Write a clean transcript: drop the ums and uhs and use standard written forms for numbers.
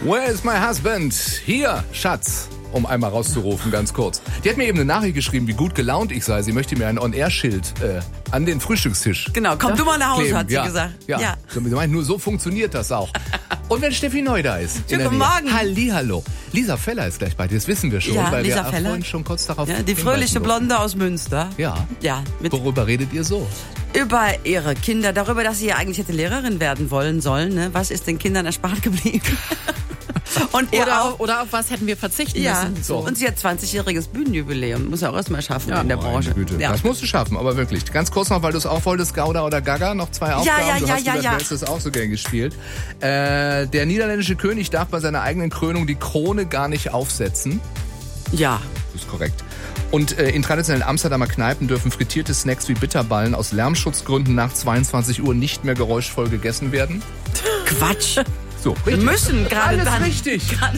Where is my husband? Hier, Schatz. Um einmal rauszurufen, ganz kurz. Die hat mir eben eine Nachricht geschrieben, wie gut gelaunt ich sei. Sie möchte mir ein On-Air-Schild an den Frühstückstisch. Genau, komm du mal nach Hause, kleben. hat sie gesagt. Ja. Sie meint, nur so funktioniert das auch. Und wenn Steffi Neu da ist. Guten Morgen. Hallihallo. Lisa Feller ist gleich bei dir, das wissen wir schon, Ja, weil Lisa wir Feller. vorhin schon kurz darauf Die fröhliche Blonde aus Münster. Ja. Mit Worüber redet ihr so? über ihre Kinder, darüber, dass sie ja eigentlich hätte Lehrerin werden sollen. Ne? Was ist den Kindern erspart geblieben? Und Oder auf was hätten wir verzichten müssen. So. Und sie hat 20-jähriges Bühnenjubiläum. Muss er auch erstmal schaffen in der Branche. Meine Güte. Ja. Das musst du schaffen, aber wirklich. Ganz kurz noch, weil du es auch wolltest, Gouda oder Gaga, noch 2 Aufgaben. Du hast das auch so gern gespielt. Der niederländische König darf bei seiner eigenen Krönung die Krone gar nicht aufsetzen. Ja. Das ist korrekt. Und in traditionellen Amsterdamer Kneipen dürfen frittierte Snacks wie Bitterballen aus Lärmschutzgründen nach 22 Uhr nicht mehr geräuschvoll gegessen werden. Quatsch. So, richtig. Wir müssen gerade Alles dann. richtig.